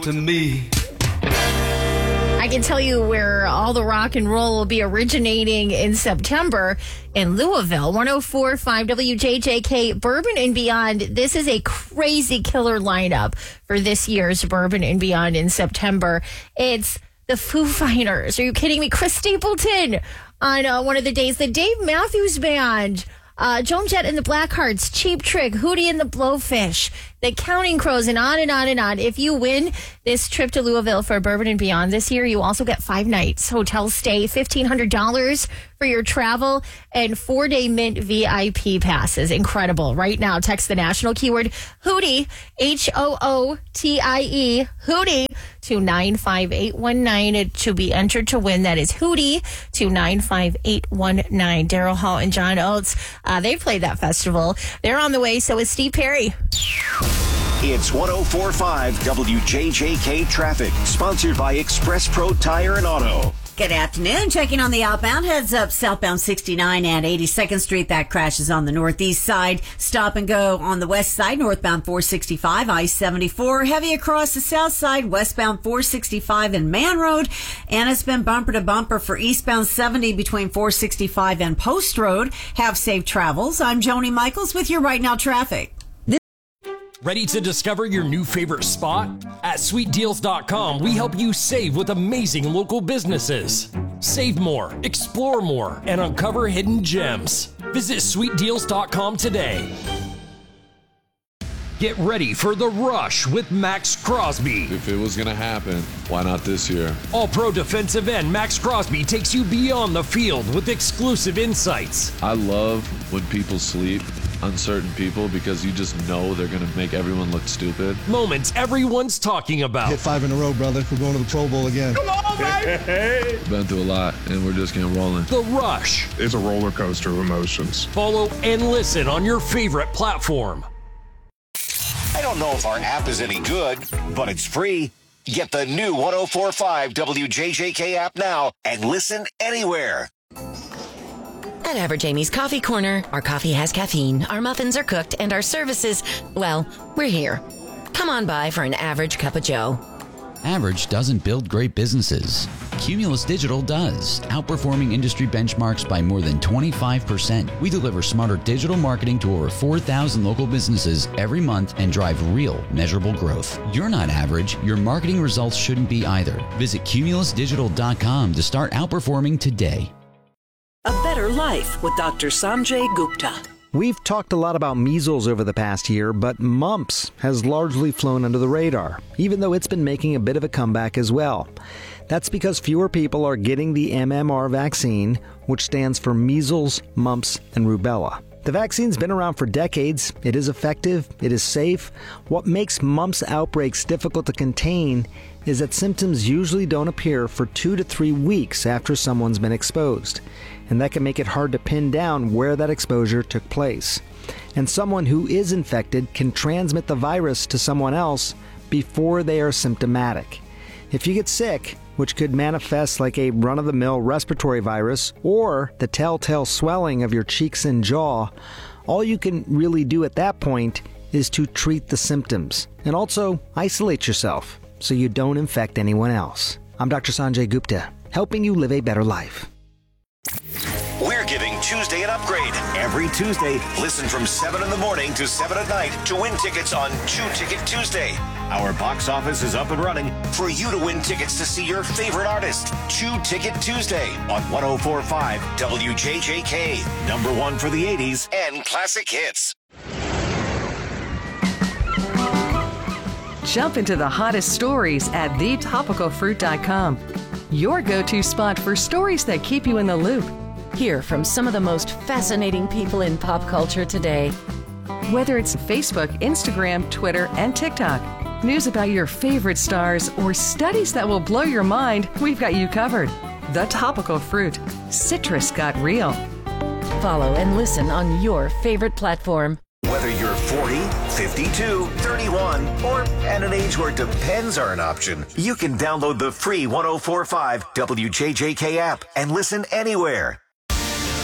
to me. I can tell you where all the rock and roll will be originating in September in Louisville. 104.5 WJJK, Bourbon and Beyond. This is a crazy killer lineup for this year's Bourbon and Beyond in September. It's the Foo Fighters. Are you kidding me? Chris Stapleton on one of the days. The Dave Matthews Band. Joan Jett and the Blackhearts, Cheap Trick, Hootie and the Blowfish, the Counting Crows, and on and on and on. If you win this trip to Louisville for Bourbon and Beyond this year, you also get 5 nights hotel stay, $1,500 for your travel, and 4-day Mint VIP passes. Incredible. Right now, text the national keyword Hootie, Hootie, Hootie, to 95819 to be entered to win. That is Hootie to 95819. Daryl Hall and John Oates, they played that festival. They're on the way. So is Steve Perry. It's 104.5 WJJK Traffic, sponsored by Express Pro Tire and Auto. Good afternoon. Checking on the outbound. Heads up southbound 69 and 82nd Street. That crashes on the northeast side. Stop and go on the west side. Northbound 465, I-74. Heavy across the south side. Westbound 465 and Man Road. And it's been bumper to bumper for eastbound 70 between 465 and Post Road. Have safe travels. I'm Joni Michaels with your Right Now traffic. Ready to discover your new favorite spot? At sweetdeals.com, we help you save with amazing local businesses. Save more, explore more, and uncover hidden gems. Visit sweetdeals.com today. Get ready for the rush with Max Crosby. If it was going to happen, why not this year? All-pro defensive end Max Crosby takes you beyond the field with exclusive insights. I love when people sleep on certain people because you just know they're going to make everyone look stupid. Moments everyone's talking about. Hit 5 in a row, brother. We're going to the Pro Bowl again. Come on, baby! Been through a lot, and we're just getting rolling. The Rush. It's a roller coaster of emotions. Follow and listen on your favorite platform. I don't know if our app is any good, but it's free. Get the new 104.5 WJJK app now and listen anywhere. At Average Amy's Coffee Corner, our coffee has caffeine, our muffins are cooked, and our services, well, we're here. Come on by for an average cup of joe. Average doesn't build great businesses. Cumulus Digital does, outperforming industry benchmarks by more than 25%. We deliver smarter digital marketing to over 4,000 local businesses every month and drive real, measurable growth. You're not average. Your marketing results shouldn't be either. Visit cumulusdigital.com to start outperforming today. A Better Life with Dr. Sanjay Gupta. We've talked a lot about measles over the past year, but mumps has largely flown under the radar, even though it's been making a bit of a comeback as well. That's because fewer people are getting the MMR vaccine, which stands for measles, mumps, and rubella. The vaccine's been around for decades. It is effective. It is safe. What makes mumps outbreaks difficult to contain is that symptoms usually don't appear for 2 to 3 weeks after someone's been exposed. And that can make it hard to pin down where that exposure took place. And someone who is infected can transmit the virus to someone else before they are symptomatic. If you get sick, which could manifest like a run-of-the-mill respiratory virus or the telltale swelling of your cheeks and jaw, all you can really do at that point is to treat the symptoms and also isolate yourself so you don't infect anyone else. I'm Dr. Sanjay Gupta, helping you live a better life. We're giving Tuesday an upgrade. Every Tuesday, listen from 7 in the morning to 7 at night to win tickets on 2 Ticket Tuesday. Our box office is up and running for you to win tickets to see your favorite artist. 2 Ticket Tuesday on 104.5 WJJK. #1 for the 80s and classic hits. Jump into the hottest stories at thetopicalfruit.com. Your go-to spot for stories that keep you in the loop. Hear from some of the most fascinating people in pop culture today. Whether it's Facebook, Instagram, Twitter, and TikTok, news about your favorite stars, or studies that will blow your mind, we've got you covered. The Topical Fruit. Citrus got real. Follow and listen on your favorite platform. Whether you're 40, 52, 31, or at an age where depends are an option, you can download the free 104.5 WJJK app and listen anywhere.